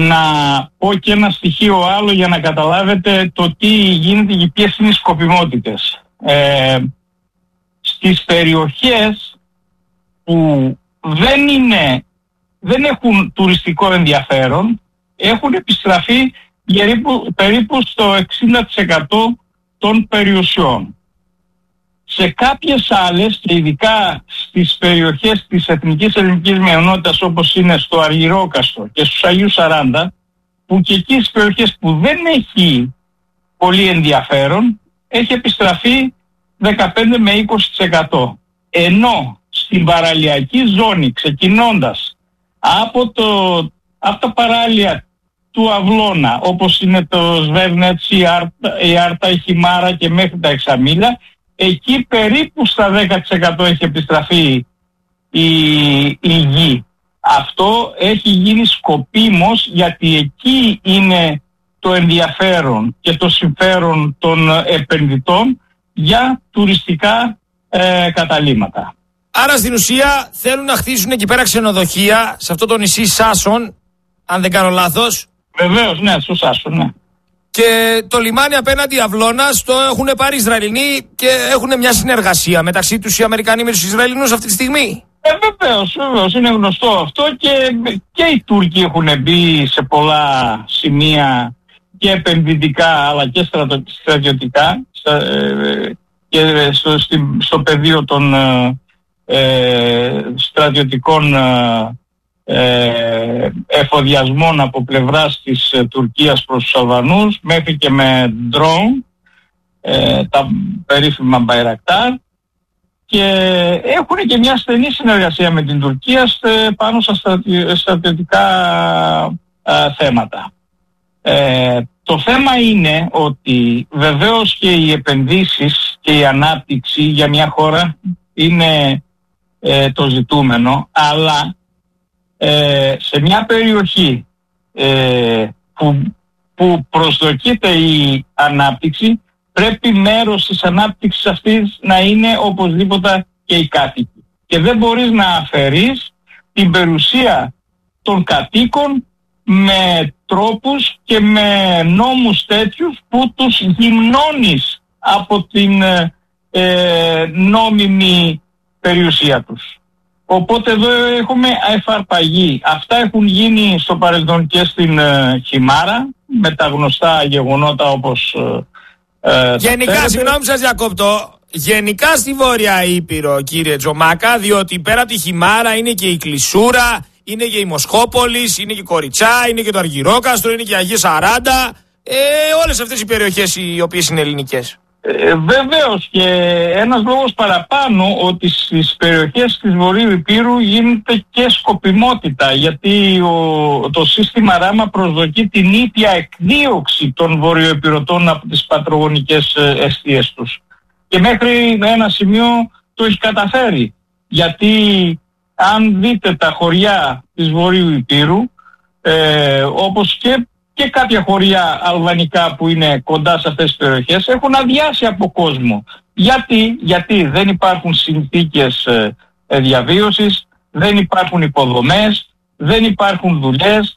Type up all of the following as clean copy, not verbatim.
Να πω και ένα στοιχείο άλλο για να καταλάβετε το τι γίνεται και ποιες είναι οι σκοπιμότητες. Στις περιοχές που δεν έχουν τουριστικό ενδιαφέρον, έχουν επιστραφεί περίπου στο 60% των περιουσιών. Σε κάποιες άλλες, και ειδικά στις περιοχές της εθνικής ελληνικής μειονότητας, όπως είναι στο Αργυρόκαστρο και στους Αγίους 40, που και εκεί στις περιοχές που δεν έχει πολύ ενδιαφέρον, έχει επιστραφεί 15 με 20%. Ενώ στην παραλιακή ζώνη, ξεκινώντας από τα παράλια του Αυλώνα, όπως είναι το Σβέρνετς, η Άρτα, η Χιμάρα και μέχρι τα Εξαμήλια, εκεί περίπου στα 10% έχει επιστραφεί η γη. Αυτό έχει γίνει σκοπίμως, γιατί εκεί είναι το ενδιαφέρον και το συμφέρον των επενδυτών για τουριστικά καταλύματα. Άρα στην ουσία θέλουν να χτίσουν εκεί πέρα ξενοδοχεία σε αυτό το νησί Σάσον, αν δεν κάνω λάθος. Βεβαίως, ναι, στο Σάσον, ναι. Και το λιμάνι απέναντι Αυλώνας το έχουν πάρει οι Ισραηλινοί και έχουν μια συνεργασία μεταξύ τους οι Αμερικανοί με τους Ισραηλινούς αυτή τη στιγμή. Βεβαίως, είναι γνωστό αυτό και οι Τούρκοι έχουν μπει σε πολλά σημεία και επενδυτικά αλλά και στρατιωτικά και στο πεδίο των στρατιωτικών εφοδιασμών από πλευράς της Τουρκίας προς τους Αλβανούς, μέχρι και με ντρόουν, τα περίφημα Μπαϊρακτάρ, και έχουν και μια στενή συνεργασία με την Τουρκία πάνω στα στρατιωτικά θέματα. Το θέμα είναι ότι βεβαίως και οι επενδύσεις και η ανάπτυξη για μια χώρα είναι το ζητούμενο, αλλά σε μια περιοχή που προσδοκείται η ανάπτυξη, πρέπει μέρος της ανάπτυξης αυτής να είναι οπωσδήποτε και οι κάτοικοι. Και δεν μπορείς να αφαιρείς την περιουσία των κατοίκων με τρόπους και με νόμους τέτοιους που τους γυμνώνεις από την νόμιμη περιουσία τους. Οπότε εδώ έχουμε εφαρπαγή. Αυτά έχουν γίνει στο παρελθόν και στην Χιμάρα, με τα γνωστά γεγονότα όπως... γενικά, συγγνώμη σας διακόπτω, γενικά στη Βόρεια Ήπειρο, κύριε Τζομάκα, διότι πέρα από τη Χιμάρα είναι και η Κλεισούρα, είναι και η Μοσχόπολης, είναι και η Κοριτσά, είναι και το Αργυρόκαστρο, είναι και η Αγία 40, όλες αυτές οι περιοχές οι οποίες είναι ελληνικές. Βεβαίως, και ένας λόγος παραπάνω ότι στις περιοχές της Βορείου Ηπείρου γίνεται και σκοπιμότητα, γιατί το σύστημα ράμα προσδοκεί την ίδια εκδίωξη των βορειοηπειρωτών από τις πατρογονικές εστίες τους. Και μέχρι ένα σημείο το έχει καταφέρει, γιατί αν δείτε τα χωριά της Βορείου Ηπείρου, όπως και κάποια χωριά αλβανικά που είναι κοντά σε αυτές τις περιοχές, έχουν αδειάσει από κόσμο. Γιατί δεν υπάρχουν συνθήκες διαβίωσης, δεν υπάρχουν υποδομές, δεν υπάρχουν δουλειές,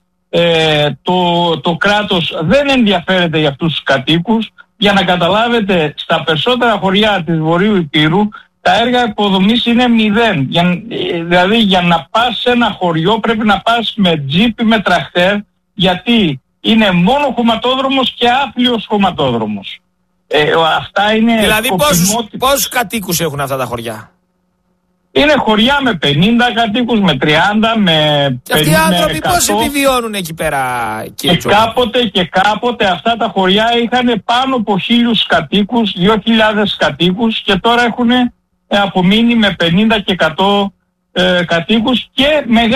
το κράτος δεν ενδιαφέρεται για αυτούς τους κατοίκους. Για να καταλάβετε, στα περισσότερα χωριά της Βορείου Ηπείρου τα έργα υποδομής είναι 0. Δηλαδή για να πας σε ένα χωριό πρέπει να πας με τζιπ ή με τραχτέρ, γιατί είναι μόνο χωματόδρομος και άθλιος χωματόδρομος. Αυτά είναι... Δηλαδή πόσους κατοίκους έχουν αυτά τα χωριά? Είναι χωριά με 50 κατοίκους, με 30, με 50. Και αυτοί οι άνθρωποι πώς επιβιώνουν εκεί πέρα, κύριε Τζομάκα? Και κάποτε αυτά τα χωριά είχαν πάνω από 1.000 κατοίκους, 2.000 κατοίκους, και τώρα έχουν απομείνει με 50 και 100 κατοίκους και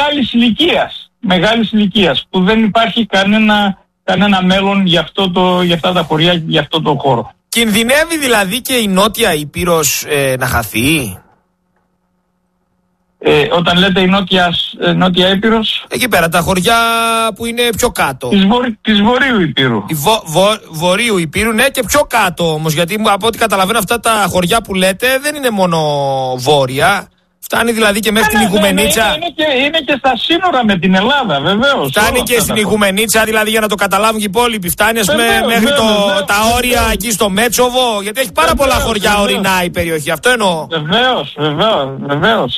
μεγάλης ηλικίας, που δεν υπάρχει κανένα μέλλον για αυτά τα χωριά, για αυτό το χώρο. Κινδυνεύει δηλαδή και η Νότια Ήπειρος να χαθεί? Όταν λέτε η Νότια Ήπειρος, εκεί πέρα τα χωριά που είναι πιο κάτω της Βορείου Ήπειρου. Βορείου Ήπειρου, ναι, και πιο κάτω όμως, γιατί από ό,τι καταλαβαίνω αυτά τα χωριά που λέτε δεν είναι μόνο βόρεια, Φτάνει δηλαδή και μέχρι την Οικουμενίτσα. Είναι και στα σύνορα με την Ελλάδα, βεβαίως. Φτάνει και στην Οικουμενίτσα, δηλαδή για να το καταλάβουν και οι υπόλοιποι. Φτάνει μέχρι τα όρια εκεί στο Μέτσοβο. Γιατί έχει πάρα πολλά χωριά ορεινά η περιοχή. Αυτό εννοώ. Βεβαίως.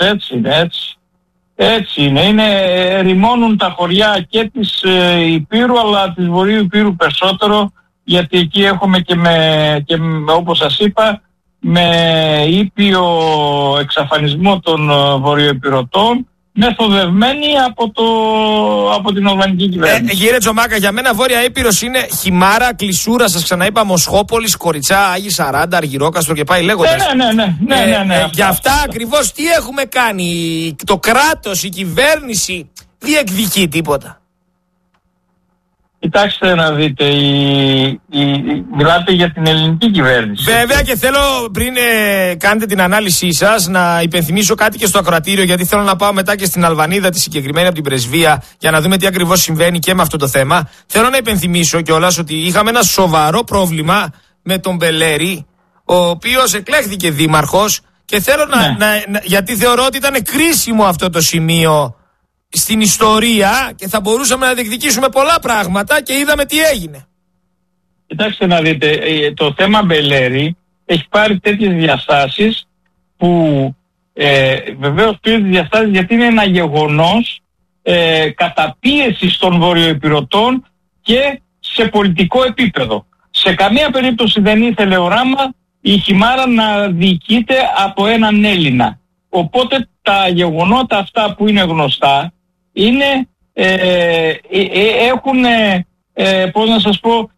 Έτσι είναι. Ρημώνουν τα χωριά και της Υπήρου, αλλά της Βορείου Υπήρου περισσότερο. Γιατί εκεί έχουμε και όπως σας είπα, με ήπιο εξαφανισμό των βορειοϊπειρωτών, μεθοδευμένη από την Αλβανική κυβέρνηση. Κύριε Τζομάκα, για μένα Βόρεια Ήπειρος είναι Χιμάρα, Κλεισούρα, σας ξαναείπα, Μοσχόπολης, Κοριτσά, Άγιοι Σαράντα, Αργυρόκαστρο και πάει λέγοντας. Ναι. Για αυτά ακριβώς τι έχουμε κάνει? Το κράτος, η κυβέρνηση διεκδικεί τίποτα? Κοιτάξτε να δείτε, μιλάτε για την ελληνική κυβέρνηση. Βέβαια, και θέλω πριν κάνετε την ανάλυση σας να υπενθυμίσω κάτι και στο ακροατήριο, γιατί θέλω να πάω μετά και στην Αλβανίδα, τη συγκεκριμένη από την πρεσβεία, για να δούμε τι ακριβώς συμβαίνει και με αυτό το θέμα. Θέλω να υπενθυμίσω κιόλας ότι είχαμε ένα σοβαρό πρόβλημα με τον Μπελέρη, ο οποίος εκλέχθηκε δήμαρχος, και θέλω γιατί θεωρώ ότι ήταν κρίσιμο αυτό το σημείο στην ιστορία και θα μπορούσαμε να διεκδικήσουμε πολλά πράγματα, και είδαμε τι έγινε. Κοιτάξτε να δείτε, το θέμα Μπελέρη έχει πάρει τέτοιες διαστάσεις που βεβαίως πήρε τις διαστάσεις γιατί είναι ένα γεγονός καταπίεσης των βορειοϊπειρωτών και σε πολιτικό επίπεδο. Σε καμία περίπτωση δεν ήθελε ο Ράμα η Χιμάρα να διοικείται από έναν Έλληνα. Οπότε τα γεγονότα αυτά που είναι γνωστά είναι, έχουν, πώς να σας πω,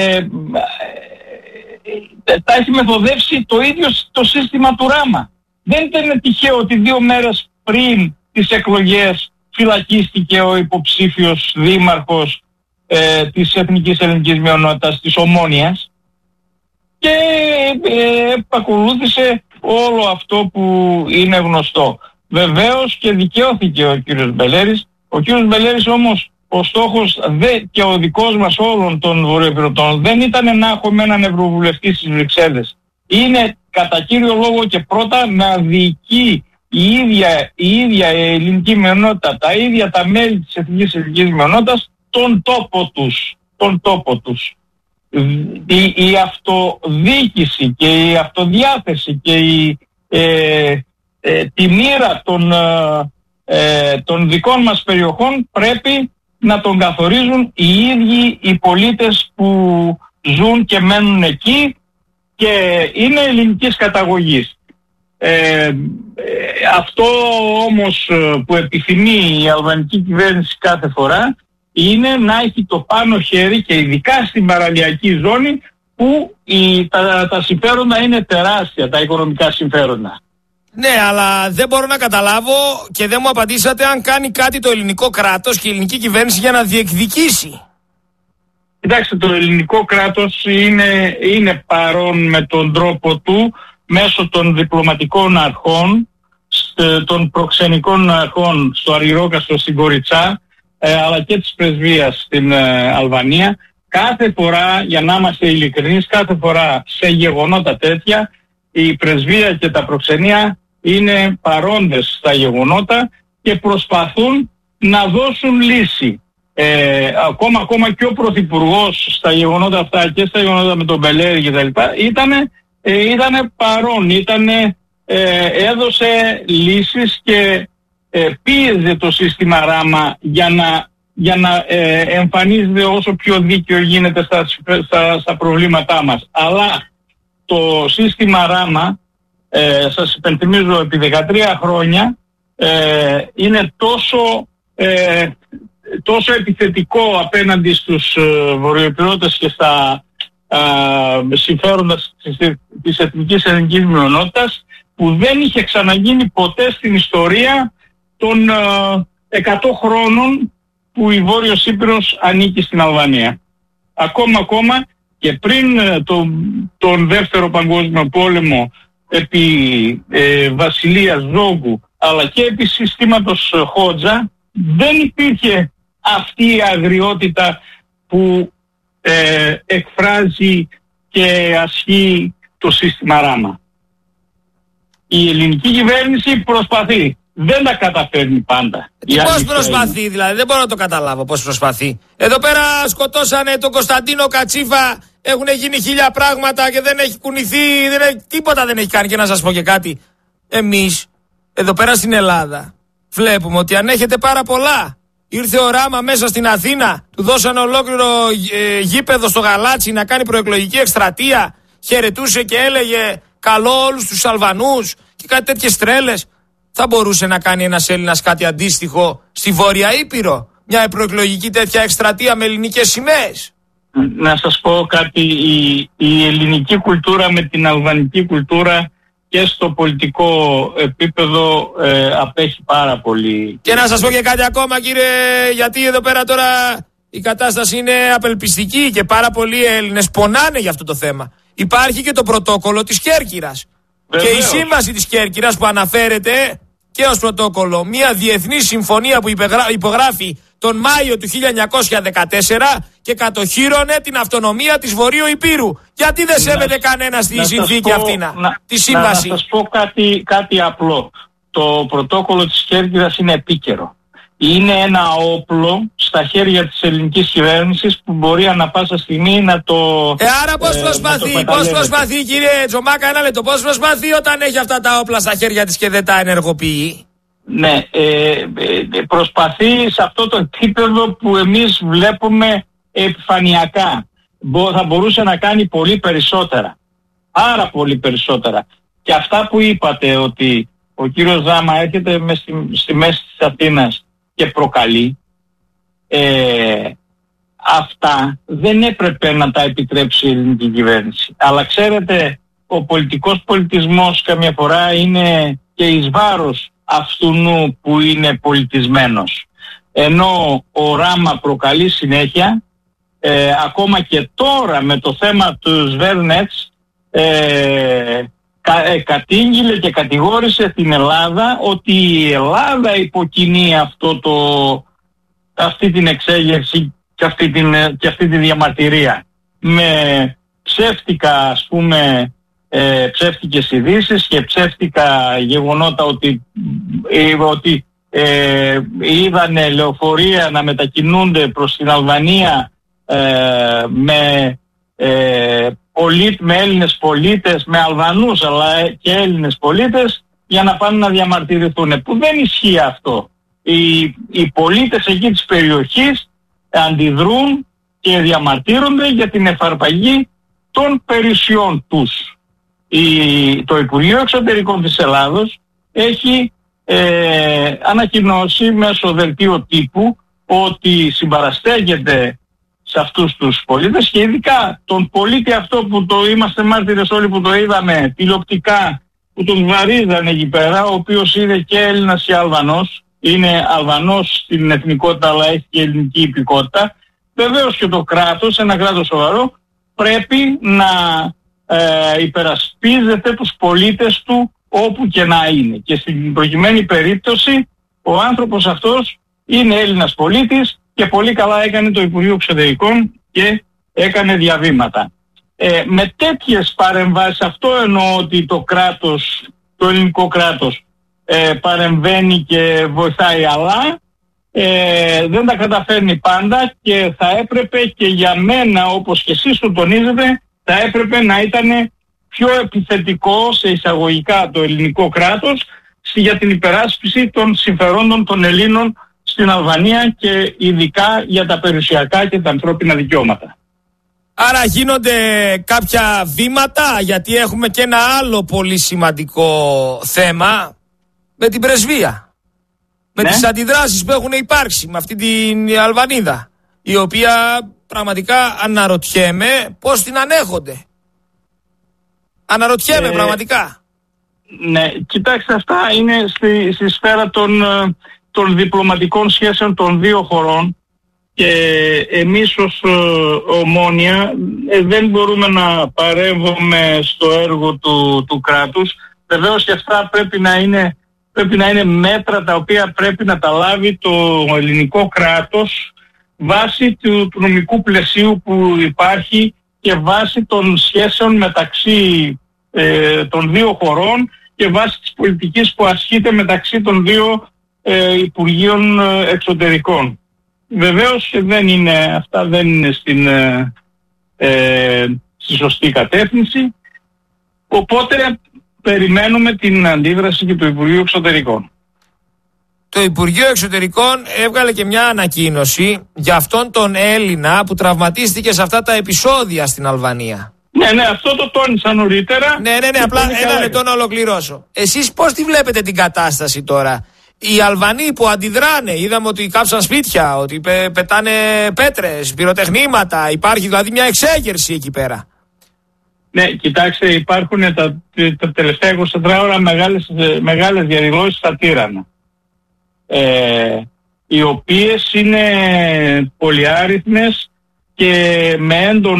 τα έχει μεθοδεύσει το ίδιο το σύστημα του Ράμα. Δεν ήταν τυχαίο ότι 2 μέρες πριν τις εκλογές φυλακίστηκε ο υποψήφιος δήμαρχος της Εθνικής Ελληνικής Μειονότητας της Ομόνοιας και ακολούθησε όλο αυτό που είναι γνωστό. Βεβαίως και δικαιώθηκε ο κύριος Μπελέρης. Ο κύριος Μπελέρης όμως, ο στόχος και ο δικός μας όλων των βορειοϊπειρωτών δεν ήταν να έχουμε έναν ευρωβουλευτή στις Βρυξέλλες. Είναι κατά κύριο λόγο και πρώτα να διοικεί η ίδια η ελληνική μειονότητα, τα ίδια τα μέλη της Εθνικής Ελληνικής Μειονότητας, τον τόπο τους. Η αυτοδιοίκηση και η αυτοδιάθεση και τη μοίρα των δικών μας περιοχών πρέπει να τον καθορίζουν οι ίδιοι οι πολίτες που ζουν και μένουν εκεί και είναι ελληνικής καταγωγής. Αυτό όμως που επιθυμεί η αλβανική κυβέρνηση κάθε φορά είναι να έχει το πάνω χέρι, και ειδικά στην παραλιακή ζώνη που τα συμφέροντα είναι τεράστια, τα οικονομικά συμφέροντα. Ναι, αλλά δεν μπορώ να καταλάβω και δεν μου απαντήσατε αν κάνει κάτι το ελληνικό κράτος και η ελληνική κυβέρνηση για να διεκδικήσει. Κοιτάξτε, το ελληνικό κράτος είναι παρόν με τον τρόπο του μέσω των διπλωματικών αρχών, των προξενικών αρχών στο Αργυρόκαστρο, στην Κοριτσά, αλλά και της πρεσβείας στην Αλβανία. Κάθε φορά, για να είμαστε ειλικρινείς, κάθε φορά σε γεγονότα τέτοια η πρεσβεία και τα προξενία είναι παρόντες στα γεγονότα και προσπαθούν να δώσουν λύση. Ακόμα και ο Πρωθυπουργός στα γεγονότα αυτά και στα γεγονότα με τον Μπελέρη και τα λοιπά ήταν παρόν, έδωσε λύσεις και πίεζε το σύστημα Ράμα για να εμφανίζεται όσο πιο δίκαιο γίνεται στα προβλήματά μας. Αλλά το σύστημα Ράμα, σας υπενθυμίζω, επί 13 χρόνια είναι τόσο επιθετικό απέναντι στους βορειοϊπειρωτές και στα συμφέροντα της Εθνικής Ελληνικής Μειονότητας, που δεν είχε ξαναγίνει ποτέ στην ιστορία των 100 χρόνων που η Βόρειος Ήπειρος ανήκει στην Αλβανία. Ακόμα και πριν τον Δεύτερο Παγκόσμιο Πόλεμο, επί Βασιλείας Ζόγκου αλλά και επί συστήματος Χότζα, δεν υπήρχε αυτή η αγριότητα που εκφράζει και ασχεί το σύστημα Ράμα. η ελληνική κυβέρνηση προσπαθεί. Δεν τα καταφέρνει πάντα. Πώς προσπαθεί δηλαδή, δεν μπορώ να το καταλάβω πώς προσπαθεί. Εδώ πέρα σκοτώσανε τον Κωνσταντίνο Κατσίφα, έχουν γίνει 1000 πράγματα και δεν έχει κουνηθεί, τίποτα δεν έχει κάνει. Και να σας πω και κάτι, εμείς εδώ πέρα στην Ελλάδα βλέπουμε ότι ανέχεται πάρα πολλά. Ήρθε ο Ράμα μέσα στην Αθήνα, του δώσανε ολόκληρο γήπεδο στο Γαλάτσι να κάνει προεκλογική εκστρατεία, χαιρετούσε και έλεγε καλό όλους τους Αλβανούς και κάτι τέτοιες τρέλες. Θα μπορούσε να κάνει ένας Έλληνας κάτι αντίστοιχο στη Βόρεια Ήπειρο, μια προεκλογική τέτοια εκστρατεία με ελληνικές σημαίες? Να σας πω κάτι, η ελληνική κουλτούρα με την αλβανική κουλτούρα και στο πολιτικό επίπεδο απέχει πάρα πολύ. Και να σας πω και κάτι ακόμα, κύριε, γιατί εδώ πέρα τώρα η κατάσταση είναι απελπιστική και πάρα πολλοί Έλληνες πονάνε για αυτό το θέμα. Υπάρχει και το πρωτόκολλο της Κέρκυρας. Βεβαίως. Και η σύμβαση της Κέρκυρας που αναφέρεται και ως πρωτόκολλο, μια διεθνή συμφωνία που υπογράφει τον Μάιο του 1914 και κατοχύρωνε την αυτονομία της Βορείου Υπήρου. Γιατί δεν σέβεται κανένα στη συνθήκη αυτή, τη σύμβαση? Να σας πω κάτι απλό. Το πρωτόκολλο της Κέρκυρας είναι επίκαιρο. Είναι ένα όπλο στα χέρια της ελληνικής κυβέρνησης που μπορεί ανά πάσα στιγμή να το... Άρα πώς προσπαθεί κύριε Τζομάκα, ένα λεπτό, πώς προσπαθεί όταν έχει αυτά τα όπλα στα χέρια της και δεν τα ενεργοποιεί? Ναι, προσπαθεί σε αυτό το επίπεδο που εμείς βλέπουμε επιφανειακά. Θα μπορούσε να κάνει πολύ περισσότερα. Άρα πολύ περισσότερα. Και αυτά που είπατε ότι ο κύριος Ζάμα έρχεται στη μέση της Αθήνας και προκαλεί, αυτά δεν έπρεπε να τα επιτρέψει η ελληνική κυβέρνηση. Αλλά ξέρετε, ο πολιτικός πολιτισμός καμιά φορά είναι και εις βάρος αυτού που είναι πολιτισμένος. Ενώ ο Ράμα προκαλεί συνέχεια, ακόμα και τώρα με το θέμα του Σβέρνετς, κατήγγειλε και κατηγόρησε την Ελλάδα ότι η Ελλάδα υποκινεί αυτή την εξέγερση και αυτή τη διαμαρτυρία με ψεύτικα, ας πούμε, ψεύτικες ειδήσεις και ψεύτικα γεγονότα ότι είδανε λεωφορεία να μετακινούνται προς την Αλβανία με Έλληνες πολίτες, με Αλβανούς αλλά και Έλληνες πολίτες για να πάνε να διαμαρτυρηθούν, που δεν ισχύει αυτό. Οι πολίτες εκεί της περιοχής αντιδρούν και διαμαρτύρονται για την εφαρπαγή των περιουσιών τους. Το Υπουργείο Εξωτερικών της Ελλάδος έχει ανακοινώσει μέσω δελτίου τύπου ότι συμπαραστέκεται σε αυτούς τους πολίτες και ειδικά τον πολίτη αυτό που το είμαστε μάρτυρες όλοι που το είδαμε τηλεοπτικά, που τον βαρίζανε εκεί πέρα, ο οποίος είναι και Έλληνας και Αλβανός, είναι Αλβανός στην εθνικότητα αλλά έχει και ελληνική υπηκότητα. Βεβαίως και το κράτος, ένα κράτος σοβαρό, πρέπει να υπερασπίζεται τους πολίτες του όπου και να είναι. Και στην προκειμένη περίπτωση ο άνθρωπος αυτός είναι Έλληνας πολίτης και πολύ καλά έκανε το Υπουργείο Εξωτερικών και έκανε διαβήματα. Με τέτοιες παρεμβάσεις, αυτό εννοώ ότι το κράτος, το ελληνικό κράτος παρεμβαίνει και βοηθάει, αλλά δεν τα καταφέρνει πάντα και θα έπρεπε και για μένα, όπως και εσείς το τονίζετε, θα έπρεπε να ήταν πιο επιθετικό σε εισαγωγικά το ελληνικό κράτος για την υπεράσπιση των συμφερόντων των Ελλήνων στην Αλβανία και ειδικά για τα περιουσιακά και τα ανθρώπινα δικαιώματα. Άρα γίνονται κάποια βήματα, γιατί έχουμε και ένα άλλο πολύ σημαντικό θέμα με την πρεσβεία. Με τις αντιδράσεις που έχουν υπάρξει με αυτή την Αλβανίδα, η οποία πραγματικά αναρωτιέμαι πώς την ανέχονται. Αναρωτιέμαι πραγματικά. Ναι, κοιτάξτε, αυτά είναι στη σφαίρα των διπλωματικών σχέσεων των δύο χωρών και εμείς ως Ομόνοια δεν μπορούμε να παρέμβουμε στο έργο του κράτους. Βεβαίως και αυτά πρέπει να είναι μέτρα τα οποία πρέπει να τα λάβει το ελληνικό κράτος βάσει του νομικού πλαισίου που υπάρχει και βάσει των σχέσεων μεταξύ των δύο χωρών και βάσει της πολιτικής που ασκείται μεταξύ των δύο Υπουργείων Εξωτερικών. Βεβαίως αυτά δεν είναι στη σωστή κατεύθυνση, οπότε περιμένουμε την αντίδραση και του Υπουργείου Εξωτερικών. Το Υπουργείο Εξωτερικών έβγαλε και μια ανακοίνωση για αυτόν τον Έλληνα που τραυματίστηκε σε αυτά τα επεισόδια στην Αλβανία. Ναι, αυτό το τόνισα νωρίτερα. Ναι, απλά ένα λεπτό να ολοκληρώσω. Εσείς πώς τη βλέπετε την κατάσταση τώρα? Οι Αλβανοί που αντιδράνε, είδαμε ότι κάψαν σπίτια, ότι πετάνε πέτρες, πυροτεχνήματα, υπάρχει δηλαδή μια εξέγερση εκεί πέρα. Ναι, κοιτάξτε, υπάρχουν τα τελευταία 24 ώρα μεγάλες διαδηλώσεις στα Τύρανα, οι οποίες είναι πολυάριθμες και με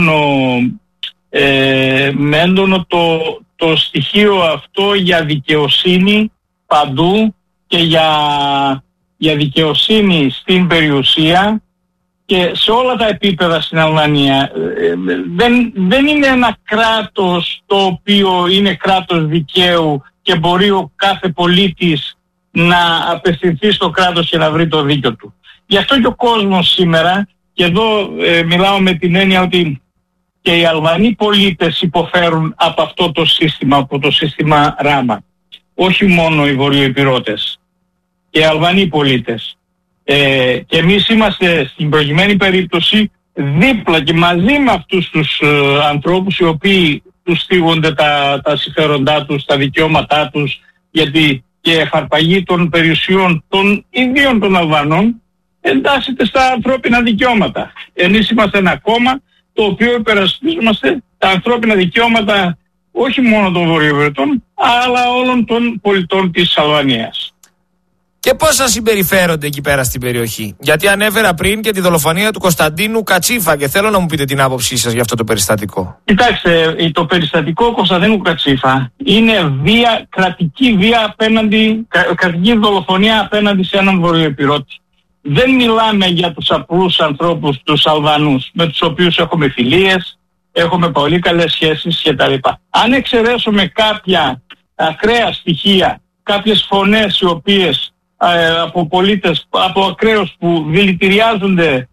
έντονο το στοιχείο αυτό για δικαιοσύνη παντού και για δικαιοσύνη στην περιουσία και σε όλα τα επίπεδα στην Αλβανία. Δεν είναι ένα κράτος το οποίο είναι κράτος δικαίου και μπορεί ο κάθε πολίτης να απευθυνθεί στο κράτος και να βρει το δίκιο του. Γι' αυτό και ο κόσμος σήμερα, και εδώ μιλάω με την έννοια ότι και οι Αλβανοί πολίτες υποφέρουν από αυτό το σύστημα, από το σύστημα Ράμα. Όχι μόνο οι βορειοϊπηρώτες, και οι Αλβανοί πολίτες. Και εμείς είμαστε στην προηγουμένη περίπτωση δίπλα και μαζί με αυτούς τους ανθρώπους οι οποίοι τους θίγονται τα συμφέροντά τους, τα δικαιώματά τους, γιατί και εφαρπαγή των περιουσιών των ιδίων των Αλβανών εντάσσεται στα ανθρώπινα δικαιώματα. Εμείς είμαστε ένα κόμμα το οποίο υπερασπίζομαστε τα ανθρώπινα δικαιώματα όχι μόνο των βορειοϊπηρετών, αλλά όλων των πολιτών της Αλβανίας. Και πώς σας συμπεριφέρονται εκεί πέρα στην περιοχή? Γιατί ανέφερα πριν και τη δολοφονία του Κωνσταντίνου Κατσίφα και θέλω να μου πείτε την άποψή σας για αυτό το περιστατικό. Κοιτάξτε, το περιστατικό Κωνσταντίνου Κατσίφα είναι κρατική δολοφονία απέναντι σε έναν βορειοϊπηρώτη. Δεν μιλάμε για τους απλούς ανθρώπους, τους Αλβανούς, με τους οποίους έχουμε φιλίες, έχουμε πολύ καλές σχέσεις κτλ. Αν εξαιρέσουμε κάποια ακραία στοιχεία, κάποιες φωνές οι οποίες από πολίτες, από ακραίους που δηλητηριάζονται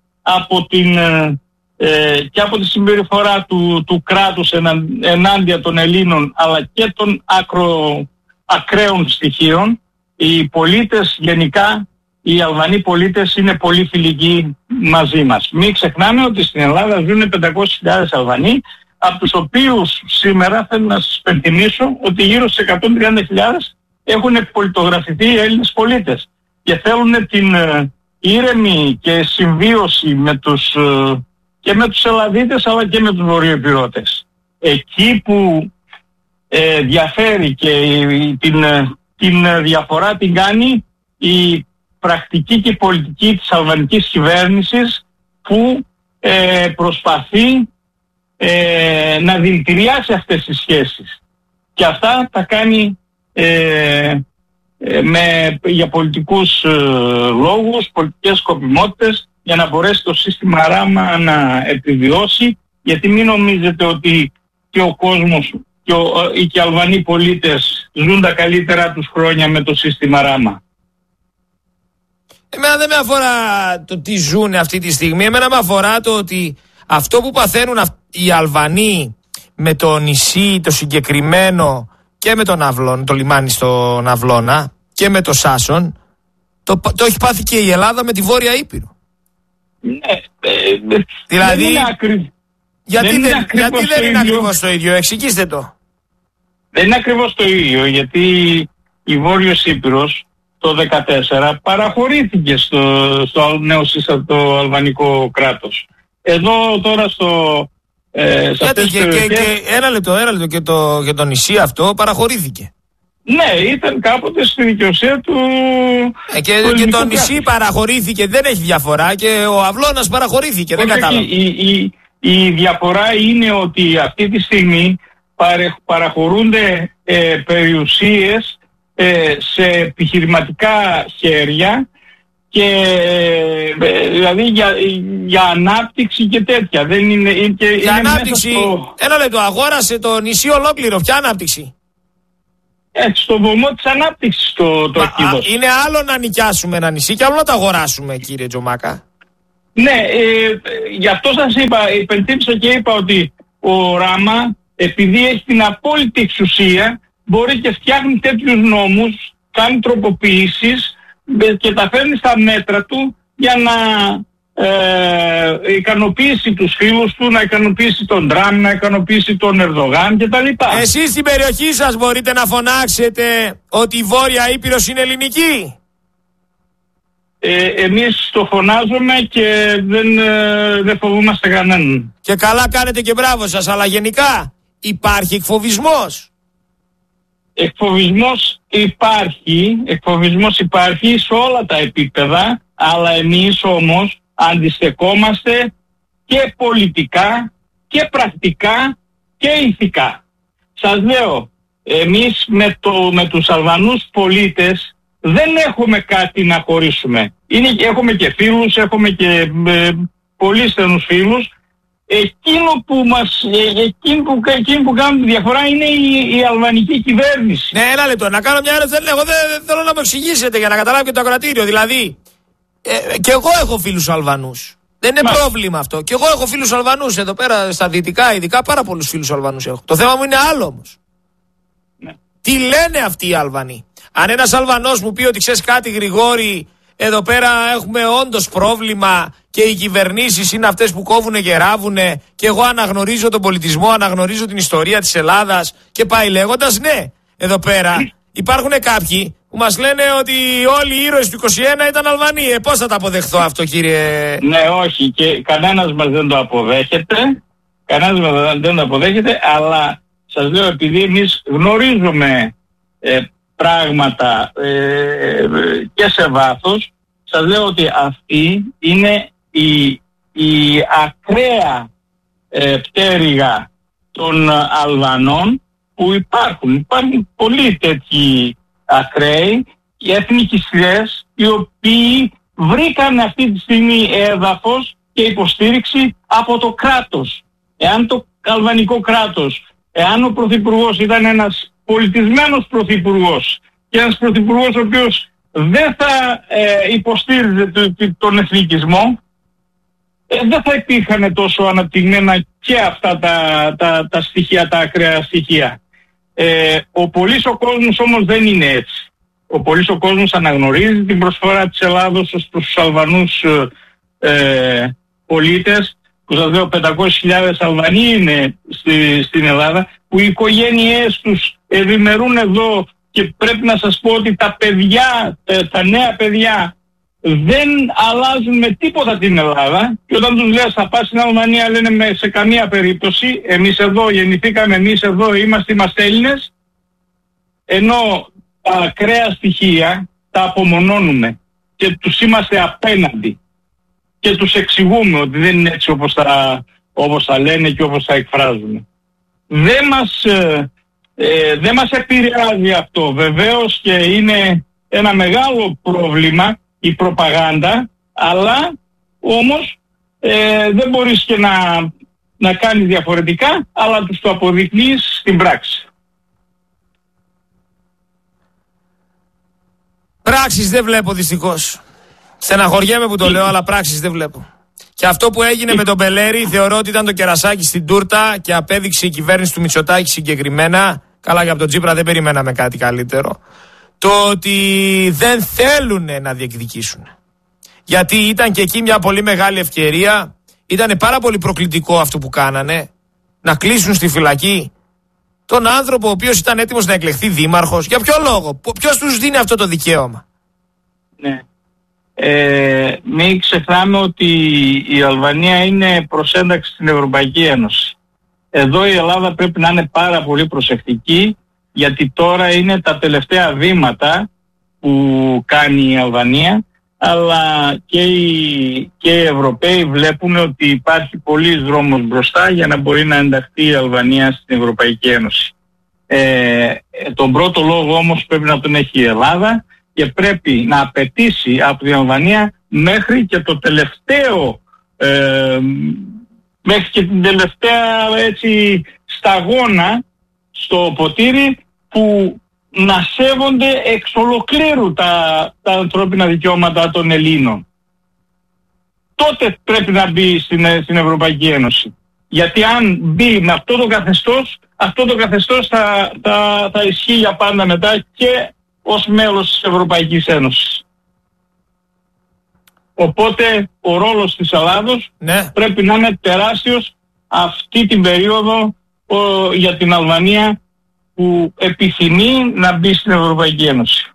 και από τη συμπεριφορά του κράτους ενάντια των Ελλήνων, αλλά και των ακραίων στοιχείων, οι πολίτες γενικά, οι Αλβανοί πολίτες είναι πολύ φιλικοί μαζί μας. Μην ξεχνάμε ότι στην Ελλάδα ζουν 500.000 Αλβανοί, από τους οποίους σήμερα θέλω να σας υπενθυμίσω ότι γύρω στις 130.000 έχουν πολιτογραφηθεί οι Έλληνες πολίτες και θέλουν την ήρεμη και συμβίωση και με τους Ελλαδίτες αλλά και με τους βορειοϊπηρώτες. Εκεί που διαφέρει και την διαφορά την κάνει η πρακτική και η πολιτική της αλβανικής κυβέρνησης που προσπαθεί να δηλητηριάσει αυτές τις σχέσεις. Και αυτά τα κάνει για πολιτικούς λόγους, πολιτικές σκοπιμότητες, για να μπορέσει το σύστημα Ράμα να επιβιώσει, γιατί μην νομίζετε ότι και ο κόσμος και οι Αλβανοί πολίτες ζουν τα καλύτερα τους χρόνια με το σύστημα Ράμα. Εμένα δεν με αφορά το τι ζουν αυτή τη στιγμή, εμένα με αφορά το ότι αυτό που παθαίνουν οι Αλβανοί με το νησί το συγκεκριμένο και με τον Αυλών, το λιμάνι στον Αυλώνα και με το Σάσον, το έχει πάθει και η Ελλάδα με τη Βόρεια Ήπειρο. Δηλαδή, γιατί δεν είναι ακριβώς το ίδιο, εξηγήστε το. Δεν είναι ακριβώς το ίδιο, γιατί η Βόρειος Ήπειρος το 2014 παραχωρήθηκε στο νέο σύστατο αλβανικό κράτος. Εδώ τώρα γιατί και ένα λεπτό και το νησί αυτό παραχωρήθηκε. Ναι, ήταν κάποτε στη δικαιοσία του. Και το νησί παραχωρήθηκε, δεν έχει διαφορά, και ο Αυλώνας παραχωρήθηκε. Δεν κατάλαβα. Η διαφορά είναι ότι αυτή τη στιγμή παραχωρούνται περιουσίες σε επιχειρηματικά χέρια, και δηλαδή για ανάπτυξη και τέτοια. Δεν είναι, για ανάπτυξη. Ένα λεπτό, αγόρασε το νησί ολόκληρο. Ποια ανάπτυξη? στο βωμό της ανάπτυξης το Κίδος. Είναι άλλο να νοικιάσουμε ένα νησί και άλλο να το αγοράσουμε, κύριε Τζομάκα. Ναι, γι' αυτό σας υπενθύμισα και είπα ότι ο Ράμα, επειδή έχει την απόλυτη εξουσία, μπορεί και φτιάχνει τέτοιους νόμους, κάνει τροποποιήσεις και τα φέρνει στα μέτρα του για να ικανοποιήσει τους φίλους του, να ικανοποιήσει τον Τραμπ, να ικανοποιήσει τον Ερδογάν κτλ. Εσείς στην περιοχή σας μπορείτε να φωνάξετε ότι η Βόρεια Ήπειρος είναι ελληνική? Εμείς το φωνάζουμε και δεν φοβούμαστε κανέναν. Και καλά κάνετε και μπράβο σας, αλλά γενικά υπάρχει εκφοβισμός? Εκφοβισμός υπάρχει σε όλα τα επίπεδα, αλλά εμείς όμως αντιστεκόμαστε και πολιτικά και πρακτικά και ηθικά. Σας λέω, εμείς με τους Αλβανούς πολίτες δεν έχουμε κάτι να χωρίσουμε. Έχουμε και φίλους, έχουμε και πολύ στενούς φίλους. Εκείνοι που κάνουν τη διαφορά είναι η αλβανική κυβέρνηση. Ναι, ένα λεπτό, να κάνω μια ερώτηση. Εγώ δεν θέλω να μου εξηγήσετε για να καταλάβει και το ακροατήριο. Δηλαδή, και εγώ έχω φίλους Αλβανούς. Δεν είναι πρόβλημα αυτό. Και εγώ έχω φίλους Αλβανούς εδώ πέρα στα δυτικά, ειδικά πάρα πολλούς φίλους Αλβανούς έχω. Το θέμα μου είναι άλλο όμως. Ναι. Τι λένε αυτοί οι Αλβανοί? Αν ένας Αλβανός μου πει ότι ξέρεις κάτι, Γρηγόρη, εδώ πέρα έχουμε όντως πρόβλημα και οι κυβερνήσεις είναι αυτές που κόβουνε και ράβουνε και εγώ αναγνωρίζω τον πολιτισμό, αναγνωρίζω την ιστορία της Ελλάδας και πάει λέγοντας, ναι, εδώ πέρα υπάρχουν κάποιοι που μας λένε ότι όλοι οι ήρωες του 21 ήταν Αλβανοί. Πώς θα το αποδεχθώ αυτό, κύριε? Ναι, όχι, και κανένας μας δεν το αποδέχεται. Αλλά σας λέω, επειδή εμείς γνωρίζουμε πράγματα και σε βάθος, σας λέω ότι αυτή είναι η ακραία πτέρυγα των Αλβανών που υπάρχουν πολλοί τέτοιοι ακραίοι και εθνικιστές, οι οποίοι βρήκαν αυτή τη στιγμή έδαφος και υποστήριξη από το κράτος. Εάν το αλβανικό κράτος, εάν ο πρωθυπουργός ήταν ένας πολιτισμένος πρωθυπουργός και ένας πρωθυπουργός ο οποίος δεν θα υποστήριζε τον εθνικισμό, δεν θα υπήρχαν τόσο αναπτυγμένα και αυτά τα στοιχεία, τα ακραία στοιχεία. Ο πολύς ο κόσμος όμως δεν είναι έτσι. Ο πολύς ο κόσμος αναγνωρίζει την προσφορά της Ελλάδος ως προς τους Αλβανούς πολίτες, που σας λέω 500.000 Αλβανοί είναι στην Ελλάδα, που οι οικογένειές τους ευημερούν εδώ και πρέπει να σας πω ότι τα νέα παιδιά δεν αλλάζουν με τίποτα την Ελλάδα και όταν τους λες θα πας στην Αλβανία λένε σε καμία περίπτωση, εμείς εδώ γεννηθήκαμε, εμείς εδώ είμαστε Έλληνες, ενώ τα ακραία στοιχεία τα απομονώνουμε και τους είμαστε απέναντι και τους εξηγούμε ότι δεν είναι έτσι όπως τα λένε και όπως τα εκφράζουν. Δεν μας επηρεάζει αυτό. Βεβαίως και είναι ένα μεγάλο πρόβλημα η προπαγάνδα, αλλά όμως δεν μπορείς και να κάνεις διαφορετικά, αλλά τους το αποδεικνύεις στην πράξη. Πράξεις δεν βλέπω δυστυχώς. Στεναχωριέμαι που το λέω, αλλά πράξεις δεν βλέπω. Και αυτό που έγινε με τον Μπελέρη θεωρώ ότι ήταν το κερασάκι στην τούρτα και απέδειξε η κυβέρνηση του Μητσοτάκη συγκεκριμένα. Καλά, και από τον Τσίπρα δεν περιμέναμε κάτι καλύτερο. Το ότι δεν θέλουν να διεκδικήσουν. Γιατί ήταν και εκεί μια πολύ μεγάλη ευκαιρία. Ήταν πάρα πολύ προκλητικό αυτό που κάνανε. Να κλείσουν στη φυλακή τον άνθρωπο ο οποίος ήταν έτοιμος να εκλεχθεί δήμαρχος. Για ποιο λόγο? Ποιος τους δίνει αυτό το δικαίωμα? Ναι. Μην ξεχνάμε ότι η Αλβανία είναι προς ένταξη στην Ευρωπαϊκή Ένωση. Εδώ η Ελλάδα πρέπει να είναι πάρα πολύ προσεκτική, γιατί τώρα είναι τα τελευταία βήματα που κάνει η Αλβανία, αλλά και οι Ευρωπαίοι βλέπουν ότι υπάρχει πολλής δρόμος μπροστά για να μπορεί να ενταχθεί η Αλβανία στην Ευρωπαϊκή Ένωση. Τον πρώτο λόγο όμως πρέπει να τον έχει η Ελλάδα και πρέπει να απαιτήσει από την Αλβανία μέχρι και το τελευταίο μέχρι και την τελευταία έτσι σταγόνα στο ποτήρι που να σέβονται εξ ολοκλήρου τα ανθρώπινα δικαιώματα των Ελλήνων. Τότε πρέπει να μπει στην Ευρωπαϊκή Ένωση. Γιατί αν μπει με αυτό το καθεστώς θα ισχύει για πάντα μετά και ως μέλος της Ευρωπαϊκής Ένωσης. Οπότε ο ρόλος της Ελλάδος πρέπει να είναι τεράστιος αυτή την περίοδο για την Αλβανία που επιθυμεί να μπει στην Ευρωπαϊκή Ένωση.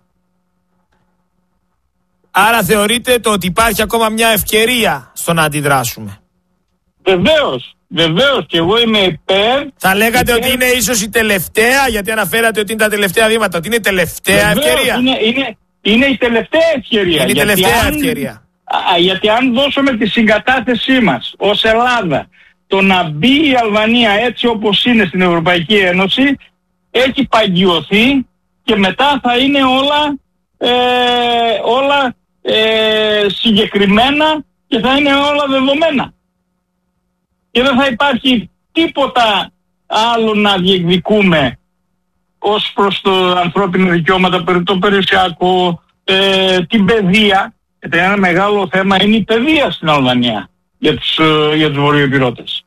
Άρα θεωρείτε το ότι υπάρχει ακόμα μια ευκαιρία στο να αντιδράσουμε? Βεβαίως και εγώ είμαι υπέρ. Θα λέγατε ότι είναι ίσως η τελευταία, γιατί αναφέρατε ότι είναι τα τελευταία βήματα, ότι είναι η τελευταία ευκαιρία? Είναι η τελευταία ευκαιρία. Είναι η τελευταία ευκαιρία. Γιατί αν δώσουμε τη συγκατάθεσή μας ως Ελλάδα, το να μπει η Αλβανία έτσι όπως είναι στην Ευρωπαϊκή Ένωση, έχει παγιωθεί και μετά θα είναι όλα συγκεκριμένα και θα είναι όλα δεδομένα. Και δεν θα υπάρχει τίποτα άλλο να διεκδικούμε ως προς το ανθρώπινο δικαιώματα, το περιουσιακό, την παιδεία. Γιατί ένα μεγάλο θέμα είναι η παιδεία στην Αλβανία για τους βορειοϊπηρώτες.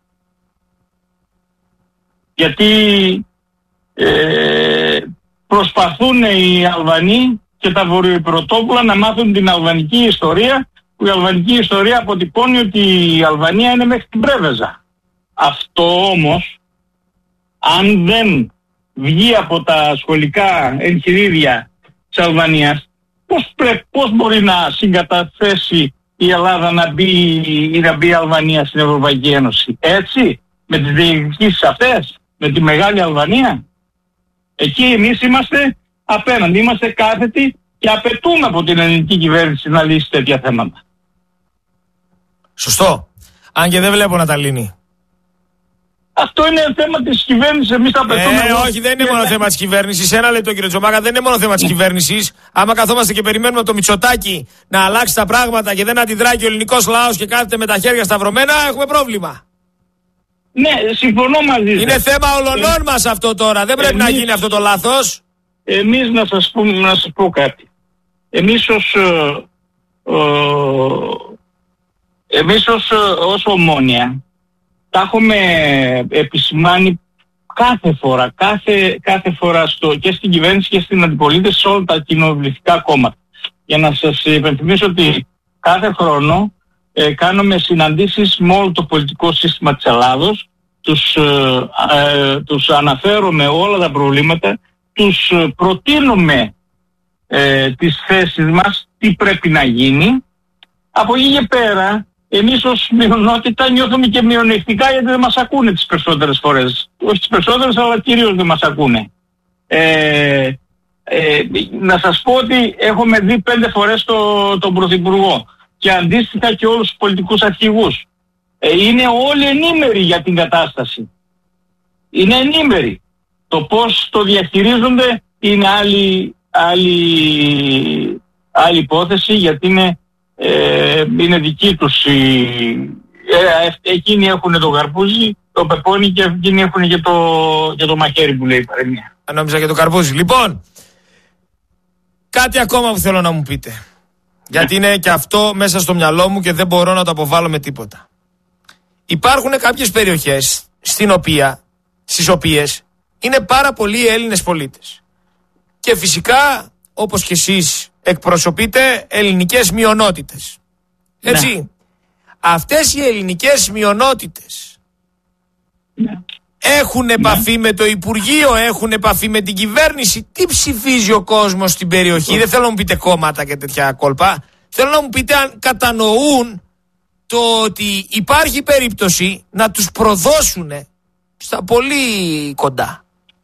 Γιατί προσπαθούν οι Αλβανοί και τα βορειοϊπειρωτόπουλα να μάθουν την αλβανική ιστορία, που η αλβανική ιστορία αποτυπώνει ότι η Αλβανία είναι μέχρι την Πρέβεζα. Αυτό όμως, αν δεν βγει από τα σχολικά εγχειρίδια της Αλβανίας, πώς μπορεί να συγκαταθέσει η Ελλάδα να μπει η Αλβανία στην Ευρωπαϊκή Ένωση? Έτσι, με τις διεκδικήσεις αυτές, με τη μεγάλη Αλβανία? Εκεί εμείς είμαστε απέναντι, είμαστε κάθετοι και απαιτούμε από την ελληνική κυβέρνηση να λύσει τέτοια θέματα. Σωστό. Αν και δεν βλέπω να τα λύνει. Αυτό είναι θέμα της κυβέρνησης, εμείς τα απαιτούμε. Όχι, δεν είναι μόνο θέμα της κυβέρνησης. Ένα λεπτό, κύριε Τζομάκα, δεν είναι μόνο θέμα της κυβέρνησης. Άμα καθόμαστε και περιμένουμε το Μητσοτάκη να αλλάξει τα πράγματα και δεν αντιδράει και ο ελληνικός λαός και κάθεται με τα χέρια σταυρωμένα, έχουμε πρόβλημα. Ναι, συμφωνώ μαζί σας. Είναι θέμα ολονών μας αυτό τώρα. Δεν πρέπει να γίνει αυτό το λάθος. Εμείς να σας πω κάτι. Εμείς ως Ομόνοια τα έχουμε επισημάνει κάθε φορά και στην κυβέρνηση και στην αντιπολίτευση, σε όλα τα κοινοβουλευτικά κόμματα. Για να σας υπενθυμίσω ότι κάθε χρόνο κάνουμε συναντήσεις με όλο το πολιτικό σύστημα της Ελλάδος, τους αναφέρουμε όλα τα προβλήματα, τους προτείνουμε τις θέσεις μας, τι πρέπει να γίνει. Από εκεί και πέρα, εμείς ως μειονότητα νιώθουμε και μειονεκτικά, γιατί δεν μας ακούνε τις περισσότερες φορές. Όχι τις περισσότερες, αλλά κυρίως δεν μας ακούνε. Να σας πω ότι έχουμε δει 5 φορές τον Πρωθυπουργό και αντίστοιχα και όλους τους πολιτικούς αρχηγούς. Είναι όλοι ενήμεροι για την κατάσταση. Είναι ενήμεροι. Το πώς το διαχειρίζονται είναι άλλη υπόθεση, γιατί είναι δική τους. Εκείνοι έχουν το καρπούζι, το πεπόνι, και εκείνοι έχουν και το μαχαίρι που λέει η παροιμία. Νόμιζα και το καρπούζι. Λοιπόν, κάτι ακόμα που θέλω να μου πείτε. Γιατί είναι και αυτό μέσα στο μυαλό μου και δεν μπορώ να το αποβάλω με τίποτα. Υπάρχουν κάποιες περιοχές στις οποίες είναι πάρα πολλοί Έλληνες πολίτες. Και φυσικά, όπως και εσείς, εκπροσωπείτε ελληνικές μειονότητες. Έτσι. Ναι. Αυτές οι ελληνικές μειονότητες έχουν επαφή με το Υπουργείο, έχουν επαφή με την κυβέρνηση? Τι ψηφίζει ο κόσμος στην περιοχή? Δεν θέλω να μου πείτε κόμματα και τέτοια κόλπα. Θέλω να μου πείτε αν κατανοούν το ότι υπάρχει περίπτωση να τους προδώσουν στα πολύ κοντά.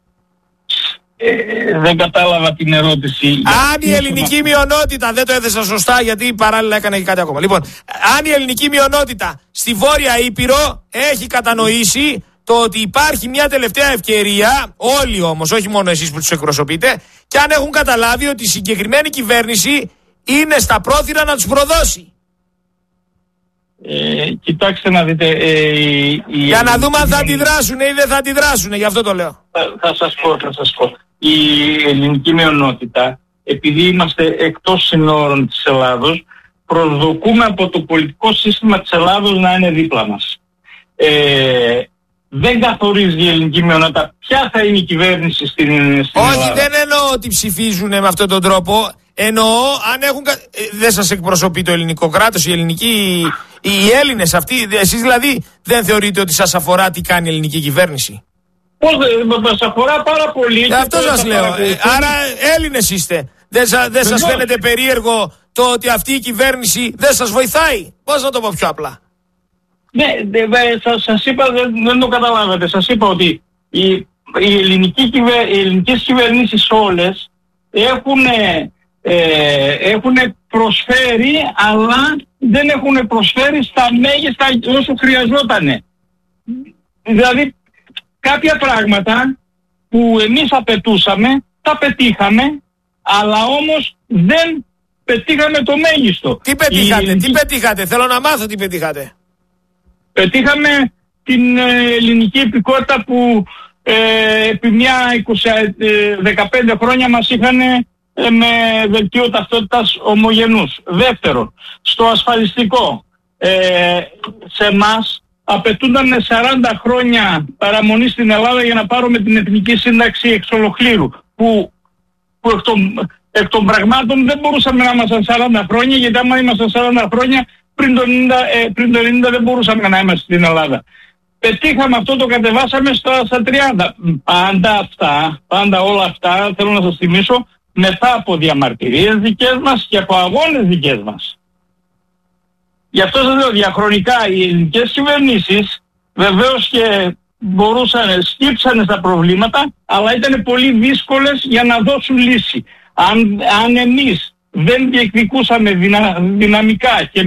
Δεν κατάλαβα την ερώτηση. Αν η ελληνική μειονότητα, δεν το έθεσα σωστά γιατί παράλληλα έκανα και κάτι ακόμα. Λοιπόν, αν η ελληνική μειονότητα στη Βόρεια Ήπειρο έχει κατανοήσει το ότι υπάρχει μια τελευταία ευκαιρία, όλοι όμως, όχι μόνο εσείς που τους εκπροσωπείτε, και αν έχουν καταλάβει ότι η συγκεκριμένη κυβέρνηση είναι στα πρόθυρα να τους προδώσει. Κοιτάξτε να δείτε. Για να δούμε αν θα αντιδράσουν ή δεν θα αντιδράσουν, γι' αυτό το λέω. Θα σας πω. η ελληνική μειονότητα, επειδή είμαστε εκτός συνόρων της Ελλάδος, προσδοκούμε από το πολιτικό σύστημα της Ελλάδος να είναι δίπλα μας. Δεν καθορίζει η ελληνική μειονότητα ποια θα είναι η κυβέρνηση στην Ελλάδα. Όχι, δεν εννοώ ότι ψηφίζουν με αυτόν τον τρόπο. Εννοώ αν έχουν. Δεν σας εκπροσωπεί το ελληνικό κράτος, οι Έλληνες αυτοί. Εσείς δηλαδή δεν θεωρείτε ότι σας αφορά τι κάνει η ελληνική κυβέρνηση? Πώς μας αφορά πάρα πολύ. Αυτό σας λέω. Άρα Έλληνες είστε. Δεν σας φαίνεται περίεργο το ότι αυτή η κυβέρνηση δεν σας βοηθάει? Πώς να το πω πιο απλά? Ναι, σας είπα, δεν το καταλάβατε. Σας είπα ότι οι ελληνικές κυβερνήσεις όλες έχουν προσφέρει, αλλά δεν έχουν προσφέρει στα μέγιστα όσο χρειαζότανε. Δηλαδή κάποια πράγματα που εμείς απαιτούσαμε, τα πετύχαμε, αλλά όμως δεν πετύχαμε το μέγιστο. Τι πετύχατε, θέλω να μάθω τι πετύχατε. Πετύχαμε την ελληνική υπηκότητα που επί μια 15 χρόνια μας είχαν με δελτίο ταυτότητας ομογενούς. Δεύτερον, στο ασφαλιστικό, σε εμάς απαιτούνταν 40 χρόνια παραμονή στην Ελλάδα για να πάρουμε την εθνική σύνταξη εξ ολοκλήρου, που εκ των πραγμάτων δεν μπορούσαμε να ήμασταν 40 χρόνια, γιατί άμα ήμασταν 40 χρόνια πριν το 90 δεν μπορούσαμε να είμαστε στην Ελλάδα. Πετύχαμε αυτό, το κατεβάσαμε στα 30. Πάντα όλα αυτά, θέλω να σας θυμίσω, μετά από διαμαρτυρίες δικές μας και από αγώνες δικές μας. Γι' αυτό σας λέω, διαχρονικά οι ελληνικές κυβερνήσεις βεβαίως και σκύψανε στα προβλήματα, αλλά ήταν πολύ δύσκολες για να δώσουν λύση. Αν εμείς δεν διεκδικούσαμε δυναμικά και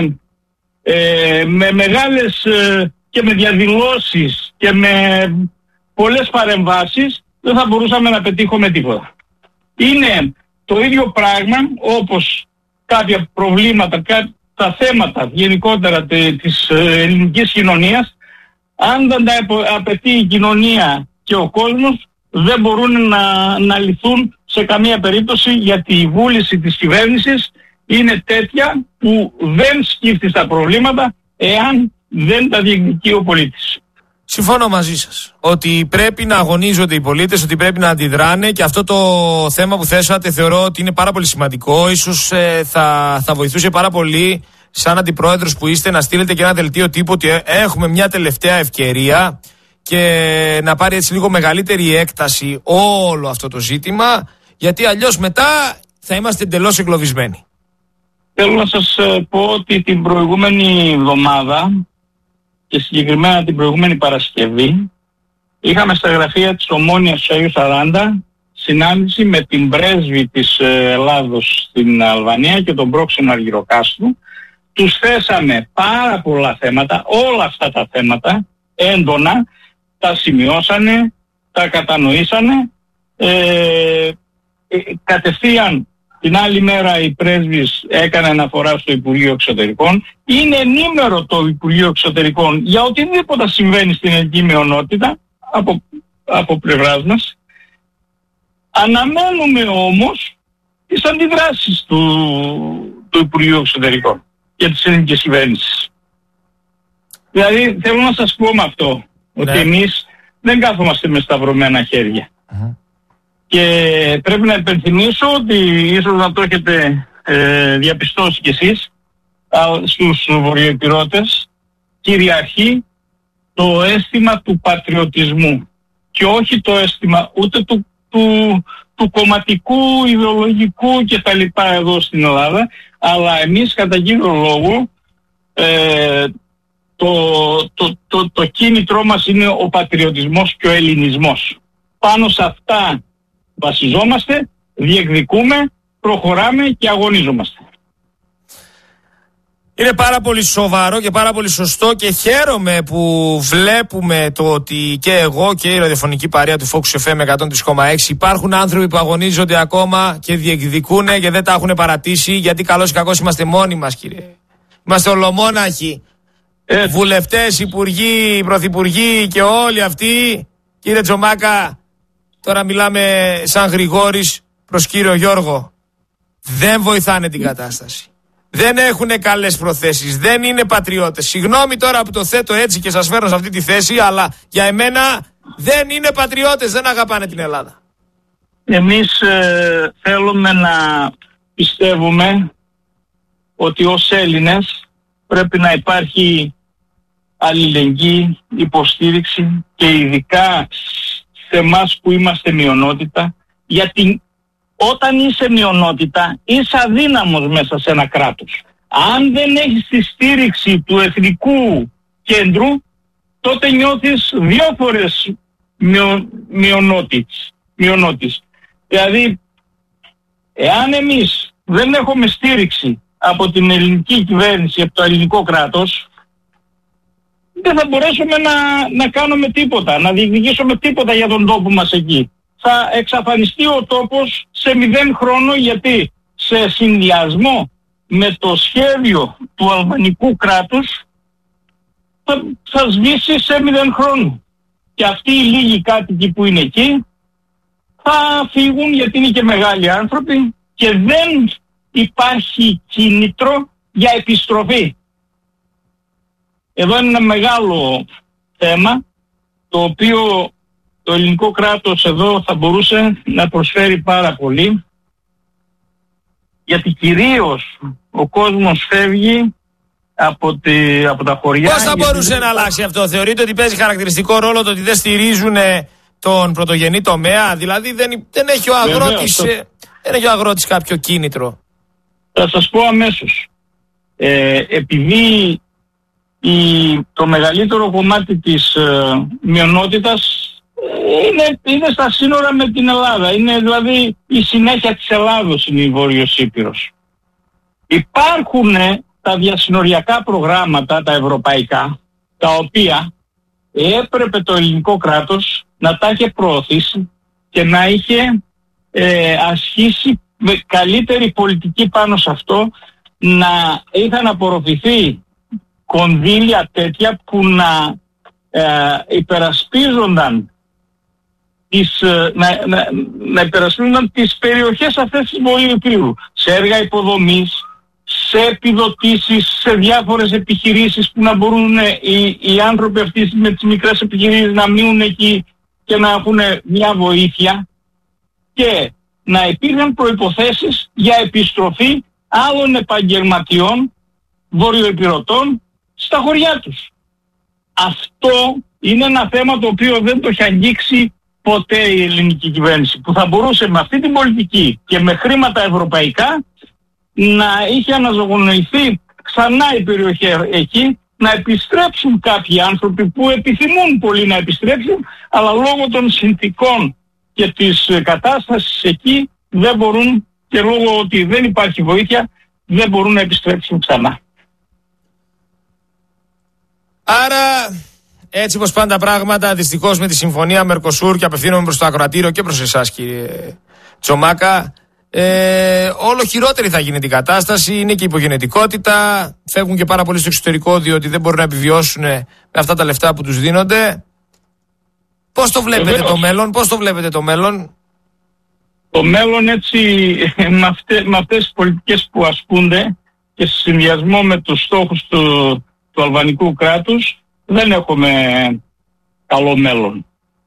με μεγάλες και με διαδηλώσεις και με πολλές παρεμβάσεις, δεν θα μπορούσαμε να πετύχουμε τίποτα. Είναι το ίδιο πράγμα όπως κάποια προβλήματα, τα θέματα γενικότερα της ελληνικής κοινωνίας, αν δεν τα απαιτεί η κοινωνία και ο κόσμος, δεν μπορούν να λυθούν σε καμία περίπτωση, γιατί η βούληση της κυβέρνησης είναι τέτοια που δεν σκύφτει στα προβλήματα εάν δεν τα διεκδικεί ο πολίτης. Συμφωνώ μαζί σας ότι πρέπει να αγωνίζονται οι πολίτες, ότι πρέπει να αντιδράνε, και αυτό το θέμα που θέσατε θεωρώ ότι είναι πάρα πολύ σημαντικό. Ίσως θα βοηθούσε πάρα πολύ, σαν αντιπρόεδρος που είστε, να στείλετε και ένα δελτίο τύπου ότι έχουμε μια τελευταία ευκαιρία και να πάρει έτσι λίγο μεγαλύτερη έκταση όλο αυτό το ζήτημα, γιατί αλλιώς μετά θα είμαστε εντελώς εγκλωβισμένοι. Θέλω να σας πω ότι την προηγούμενη εβδομάδα και συγκεκριμένα την προηγούμενη Παρασκευή είχαμε στα γραφεία της Ομόνοιας του Αγίου Σαράντα συνάντηση με την πρέσβη της Ελλάδος στην Αλβανία και τον πρόξενο Αργυροκάστου. Τους θέσαμε πάρα πολλά θέματα, όλα αυτά τα θέματα έντονα, τα σημειώσανε, τα κατανοήσανε. Κατευθείαν την άλλη μέρα η πρέσβης έκανε αναφορά στο Υπουργείο Εξωτερικών. Είναι ενήμερο το Υπουργείο Εξωτερικών για οτιδήποτε συμβαίνει στην ελληνική μειονότητα από πλευράς μας. Αναμένουμε όμως τις αντιδράσεις του Υπουργείου Εξωτερικών και της ελληνικής κυβέρνησης. Δηλαδή θέλω να σας πω με αυτό, ότι εμείς δεν κάθομαστε με σταυρωμένα χέρια. Και πρέπει να υπενθυμίσω ότι ίσως να το έχετε διαπιστώσει κι εσείς, στους βορειοϊπηρώτες κυριαρχεί το αίσθημα του πατριωτισμού και όχι το αίσθημα ούτε του κομματικού, ιδεολογικού κτλ. Εδώ στην Ελλάδα, αλλά εμείς κατά κύριο λόγο το κίνητρό μας είναι ο πατριωτισμός και ο ελληνισμός. Πάνω σε αυτά βασιζόμαστε, διεκδικούμε, προχωράμε και αγωνίζομαστε. Είναι πάρα πολύ σοβαρό και πάρα πολύ σωστό και χαίρομαι που βλέπουμε το ότι και εγώ και η ραδιοφωνική παρέα του Focus FM 103,6 υπάρχουν άνθρωποι που αγωνίζονται ακόμα και διεκδικούν και δεν τα έχουν παρατήσει, γιατί καλώς ή κακώς είμαστε μόνοι μας, κύριε. Είμαστε ολομόναχοι. Βουλευτές, υπουργοί, πρωθυπουργοί και όλοι αυτοί, κύριε Τζομάκα, τώρα μιλάμε σαν Γρηγόρης προς κύριο Γιώργο, δεν βοηθάνε την κατάσταση. Δεν έχουν καλές προθέσεις, δεν είναι πατριώτες. Συγγνώμη τώρα που το θέτω έτσι και σας φέρνω σε αυτή τη θέση, αλλά για εμένα δεν είναι πατριώτες, δεν αγαπάνε την Ελλάδα. Εμείς θέλουμε να πιστεύουμε ότι ως Έλληνες πρέπει να υπάρχει αλληλεγγύη, υποστήριξη και ειδικά σε εμάς που είμαστε μειονότητα, γιατί όταν είσαι μειονότητα είσαι αδύναμος μέσα σε ένα κράτος. Αν δεν έχεις τη στήριξη του εθνικού κέντρου, τότε νιώθεις δύο φορές μειονότης. Δηλαδή, εάν εμείς δεν έχουμε στήριξη από την ελληνική κυβέρνηση, από το ελληνικό κράτος, δεν θα μπορέσουμε να κάνουμε τίποτα, να διεκδικήσουμε τίποτα για τον τόπο μας εκεί. Θα εξαφανιστεί ο τόπος σε 0 χρόνο, γιατί σε συνδυασμό με το σχέδιο του αλβανικού κράτους θα σβήσει σε 0 χρόνο. Και αυτοί οι λίγοι κάτοικοι που είναι εκεί θα φύγουν, γιατί είναι και μεγάλοι άνθρωποι και δεν υπάρχει κίνητρο για επιστροφή. Εδώ είναι ένα μεγάλο θέμα, το οποίο το ελληνικό κράτος εδώ θα μπορούσε να προσφέρει πάρα πολύ, γιατί κυρίως ο κόσμος φεύγει από τα χωριά. Πώς θα μπορούσε να αλλάξει αυτό? Θεωρείτε ότι παίζει χαρακτηριστικό ρόλο το ότι δεν στηρίζουν τον πρωτογενή τομέα? Δηλαδή δεν έχει ο αγρότης, δεν έχει ο αγρότης κάποιο κίνητρο? Θα σας πω αμέσως. Επειδή το μεγαλύτερο κομμάτι της μειονότητας είναι στα σύνορα με την Ελλάδα. Είναι δηλαδή η συνέχεια της Ελλάδος, είναι η Βόρειος Ήπειρος. Υπάρχουν τα διασυνοριακά προγράμματα, τα ευρωπαϊκά, τα οποία έπρεπε το ελληνικό κράτος να τα είχε προωθήσει και να είχε ασχίσει με καλύτερη πολιτική πάνω σε αυτό, να είχαν απορροφηθεί κονδύλια τέτοια που να υπερασπίζονταν να υπερασπίζονταν τις περιοχές αυτές της Βορείου Ηπείρου, σε έργα υποδομής, σε επιδοτήσεις, σε διάφορες επιχειρήσεις που να μπορούν οι άνθρωποι αυτοί με τις μικρές επιχειρήσεις να μείνουν εκεί και να έχουν μια βοήθεια, και να υπήρχαν προϋποθέσεις για επιστροφή άλλων επαγγελματιών βορειοηπειρωτών στα χωριά τους. Αυτό είναι ένα θέμα το οποίο δεν το έχει αγγίξει ποτέ η ελληνική κυβέρνηση, που θα μπορούσε με αυτή την πολιτική και με χρήματα ευρωπαϊκά να είχε αναζωογονηθεί ξανά η περιοχή εκεί, να επιστρέψουν κάποιοι άνθρωποι που επιθυμούν πολύ να επιστρέψουν, αλλά λόγω των συνθηκών και της κατάστασης εκεί δεν μπορούν, και λόγω ότι δεν υπάρχει βοήθεια δεν μπορούν να επιστρέψουν ξανά. Άρα, έτσι πως πάνε τα πράγματα, δυστυχώς με τη συμφωνία Μερκοσούρ, και απευθύνομαι προς το ακροατήριο και προς εσάς κύριε Τσομάκα, όλο χειρότερη θα γίνει την κατάσταση. Είναι και η υπογενετικότητα, φεύγουν και πάρα πολύ στο εξωτερικό διότι δεν μπορούν να επιβιώσουν με αυτά τα λεφτά που τους δίνονται. Πώς το βλέπετε το μέλλον, πώς το βλέπετε το μέλλον? Το μέλλον έτσι με αυτές τις πολιτικές που ασκούνται και σε συνδυασμό με τους στόχους του αλβανικού κράτους δεν έχουμε καλό μέλλον.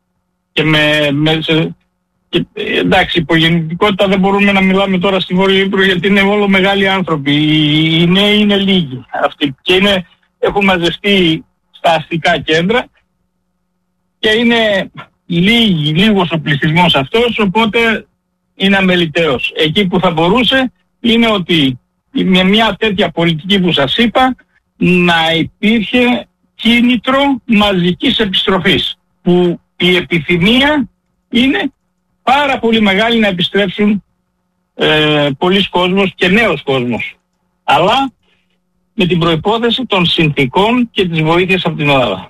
Και εντάξει, υπογεννητικότητα δεν μπορούμε να μιλάμε τώρα στη Βόρεια Ύπρο, γιατί είναι όλο μεγάλοι άνθρωποι. Οι νέοι είναι λίγοι αυτοί και έχουν μαζευτεί στα αστικά κέντρα και είναι λίγος ο πληθυσμός αυτός, οπότε είναι αμεληταίος. Εκεί που θα μπορούσε είναι ότι με μια τέτοια πολιτική που σας είπα να υπήρχε κίνητρο μαζικής επιστροφής, που η επιθυμία είναι πάρα πολύ μεγάλη να επιστρέψουν πολλοί κόσμος και νέος κόσμος, αλλά με την προϋπόθεση των συνθήκων και της βοήθειας από την Ελλάδα.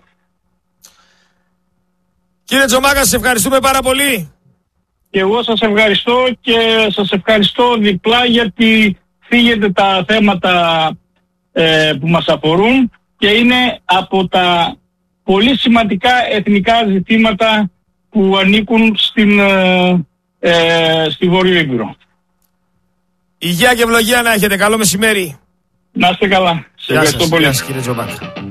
Κύριε Τσομάκα, σας ευχαριστούμε πάρα πολύ. Και εγώ σας ευχαριστώ, και σας ευχαριστώ διπλά, γιατί φύγετε τα θέματα που μας αφορούν και είναι από τα πολύ σημαντικά εθνικά ζητήματα που ανήκουν στη Βόρειο Ήπειρο. Υγεία και ευλογία να έχετε. Καλό μεσημέρι. Να είστε καλά. Σε ευχαριστώ πολύ. Γεια σας, κύριε Τζομάκα.